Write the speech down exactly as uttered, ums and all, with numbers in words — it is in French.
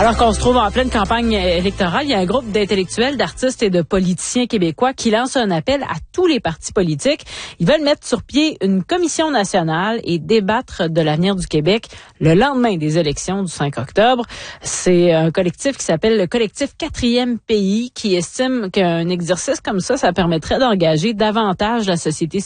Alors qu'on se trouve en pleine campagne électorale, il y a un groupe d'intellectuels, d'artistes et de politiciens québécois qui lance un appel à tous les partis politiques. Ils veulent mettre sur pied une commission nationale et débattre de l'avenir du Québec le lendemain des élections du cinq octobre. C'est un collectif qui s'appelle le collectif Quatrième Pays qui estime qu'un exercice comme ça, ça permettrait d'engager davantage la société